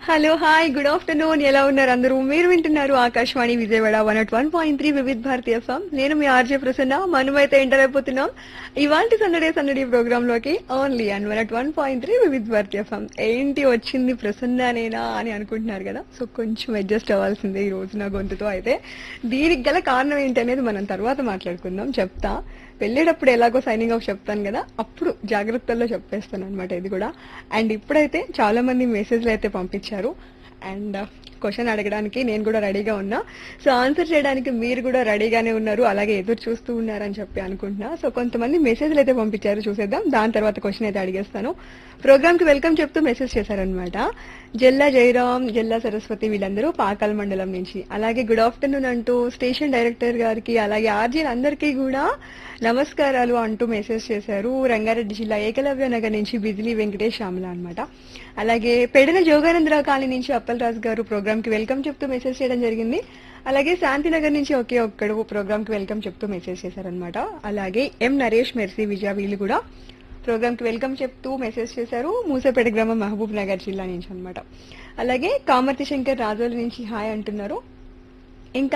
hello hi good afternoon ఎలా ఉన్నారు అందరూ మీరు వింటున్నారు ఆకాశవాణి విజయవాడ 101.3 వివిధ భారతీయ ఎఫ్ఎం నేను మీ ఆర్జే ప్రసన్న మనమైతే ఎంటర్ అయిపోతున్నాం ఇవాల్టి సందడి ప్రోగ్రామ్ లోకి ఓన్లీ అండ్ 101.3 వివిధ భారతీయ ఎఫ్ఎం ఏంటి వచ్చింది ప్రసన్ననేనా అని అనుకుంటున్నారు కదా సో కొంచెం అడ్జస్ట్ అవ్వాల్సిందే ఈ రోజు నా గొంతుతో అయితే దీనికి గల కారణం ఏంటి అనేది మనం తర్వాత మాట్లాడుకుందాం చెప్తా వెళ్ళేటప్పుడు ఎలాగో సైనింగ్ ఆఫ్ చెప్తాను కదా అప్పుడు జాగ్రత్తల్లో చెప్పేస్తాను అనమాట ఇది కూడా అండ్ ఇప్పుడైతే చాలా మంది మెసేజ్లు అయితే పంపించారు అండ్ క్వశ్చన్ అడగడానికి నేను కూడా రెడీగా ఉన్నా సో ఆన్సర్ చేయడానికి మీరు కూడా రెడీగానే ఉన్నారు అలాగే ఎదురు చూస్తూ ఉన్నారని చెప్పి అనుకుంటున్నా సో కొంతమంది మెసేజ్లు అయితే పంపించారు చూసేద్దాం దాని తర్వాత క్వశ్చన్ అయితే అడిగేస్తాను ప్రోగ్రామ్ కి వెల్కమ్ చెప్తూ మెసేజ్ చేశారనమాట జల్లా జయరాం జల్లా సరస్వతి వీళ్ళందరూ పాకాల్ మండలం నుంచి అలాగే గుడ్ ఆఫ్టర్నూన్ అంటూ స్టేషన్ డైరెక్టర్ గారికి అలాగే ఆర్జీలు అందరికీ కూడా నమస్కారాలు అంటూ మెసేజ్ చేశారు రంగారెడ్డి జిల్లా ఏకలవ్య నగర్ నుంచి బిజిలీ వెంకటేష్ శ్యామల అనమాట అలాగే పెడన జోగానందరావు కాలనీ నుంచి అప్పలరాజు గారు ప్రోగ్రామ్ కి వెల్కమ్ చెప్తూ మెసేజ్ చేయడం జరిగింది అలాగే శాంతినగర్ నుంచి ఒకే ఒక్కడు ప్రోగ్రామ్ కి వెల్కమ్ చెప్తూ మెసేజ్ చేశారనమాట అలాగే ఎం నరేష్ మెర్సీ విజయ వీళ్ళు కూడా ప్రోగ్రామ్ కి వెల్కమ్ చెప్తూ మెసేజ్ చేశారు మూసపేట గ్రామం మహబూబ్ నగర్ జిల్లా నుంచి అనమాట అలాగే కామర్తి శంకర్ రాజోల నుంచి హాయ్ అంటున్నారు ఇంకా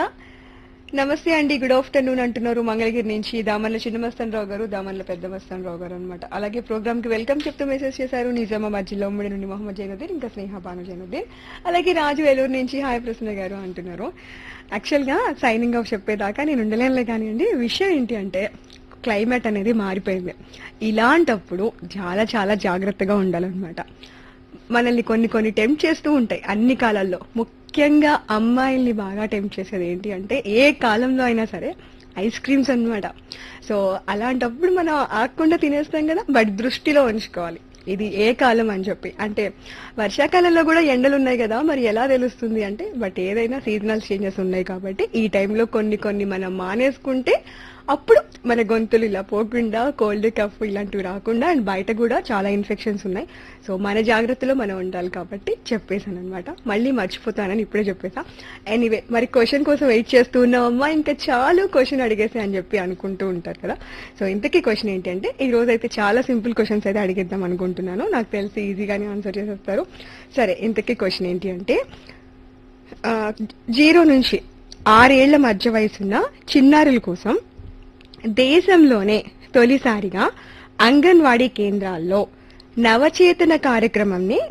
నమస్తే అండి గుడ్ ఆఫ్టర్నూన్ అంటున్నారు మంగళగిరి నుంచి దామన్ల చిన్నమస్తాన్ రావు గారు దామన్ల పెద్ద మస్తాన్ రావు గారు అనమాట అలాగే ప్రోగ్రామ్ కి వెల్కమ్ చెప్తూ మెసేజ్ చేశారు నిజామాబాద్ జిల్లా ఉమ్మడి నుండి మొహమ్మద్ జైనుద్దీన్ ఇంకా స్నేహ భాను జైనుద్దీన్ అలాగే రాజు ఏలూరు నుంచి హాయ్ ప్రసన్న గారు అంటున్నారు యాక్చువల్ గా సైనింగ్ ఆఫ్ చెప్పేదాకా నేను ఉండలేనులే కానివ్వండి విషయం ఏంటి అంటే క్లైమేట్ అనేది మారిపోయింది ఇలాంటప్పుడు చాలా చాలా జాగ్రత్తగా ఉండాలన్నమాట మనల్ని కొన్ని టెంప్ట్ చేస్తూ ఉంటాయి అన్ని కాలాల్లో ముఖ్యంగా అమ్మాయిల్ని బాగా టెంప్ట్ చేసేది ఏంటి అంటే ఏ కాలంలో అయినా సరే ఐస్ క్రీమ్స్ అన్నమాట సో అలాంటప్పుడు మనం ఆగకుండా తినేస్తాం కదా బట్ దృష్టిలో ఉంచుకోవాలి ఇది ఏ కాలం అని చెప్పి అంటే వర్షాకాలంలో కూడా ఎండలు ఉన్నాయి కదా మరి ఎలా తెలుస్తుంది అంటే బట్ ఏదైనా సీజనల్ చేంజెస్ ఉన్నాయి కాబట్టి ఈ టైంలో కొన్ని మనం మానేసుకుంటే అప్పుడు మన గొంతులు ఇలా పోకుండా కోల్డ్ కఫ్ ఇలాంటివి రాకుండా అండ్ బయట కూడా చాలా ఇన్ఫెక్షన్స్ ఉన్నాయి సో మన జాగ్రత్తలో మనం ఉండాలి కాబట్టి చెప్పేశాను అనమాట మళ్ళీ మర్చిపోతానని ఇప్పుడే చెప్పేసా ఎనీవే మరి క్వశ్చన్ కోసం వెయిట్ చేస్తూ ఉన్నామమ్మా ఇంకా చాలు క్వశ్చన్ అడిగేసి అని చెప్పి అనుకుంటూ ఉంటారు కదా సో ఇంతకీ క్వశ్చన్ ఏంటి అంటే ఈ రోజు అయితే చాలా సింపుల్ క్వశ్చన్స్ అయితే అడిగిద్దాం అనుకుంటున్నాను నాకు తెలిసి ఈజీగానే ఆన్సర్ చేసేస్తారు సరే ఇంతకీ క్వశ్చన్ ఏంటి అంటే 0 నుంచి 6 ఏళ్ల మధ్య వయసున్న చిన్నారుల కోసం దేశంలోనే తొలిసారిగా అంగన్వాడీ కేంద్రాల్లో నవచేతన కార్యక్రమంని